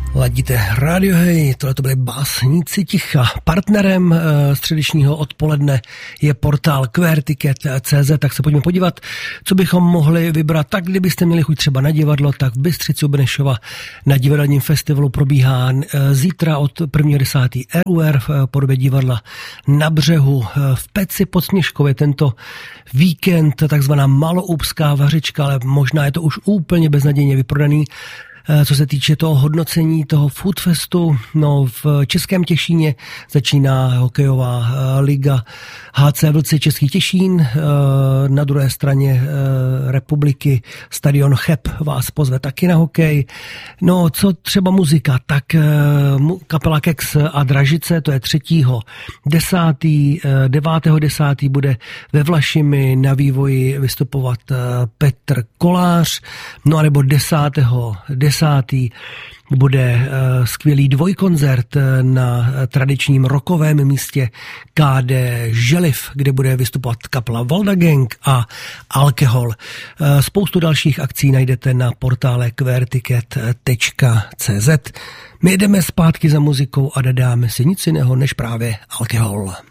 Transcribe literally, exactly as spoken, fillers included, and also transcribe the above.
Ladíte Radio Hej, tohle to byly Básníci ticha. Partnerem e, středečního odpoledne je portál Queerticket tečka cé zet, tak se pojďme podívat, co bychom mohli vybrat. Tak kdybyste měli chuť třeba na divadlo, tak v Bystřici u Benešova na divadelním festivalu probíhá e, zítra od prvního desátého R U R v podobě divadla Na břehu. E, v Peci pod Sněžkově tento víkend takzvaná maloúpská vařička, ale možná je to už úplně beznadějně vyprodaný. Co se týče toho hodnocení toho Food Festu, no v Českém Těšíně začíná hokejová liga H C Vlci Český Těšín, na druhé straně republiky stadion Cheb vás pozve taky na hokej. No co třeba muzika, tak kapela Kex a Dražice, to je třetího desátý, devátého desátý bude ve Vlašimi na Vývoji vystupovat Petr Kolář, no a nebo desátého desátý bude uh, skvělý dvojkoncert na tradičním rockovém místě K D Želiv, kde bude vystupovat kapela Valda Gang a Alkohol. Uh, spoustu dalších akcí najdete na portále Queerticket tečka cé zet. My jdeme zpátky za muzikou a nedáme si nic jiného než právě Alkohol.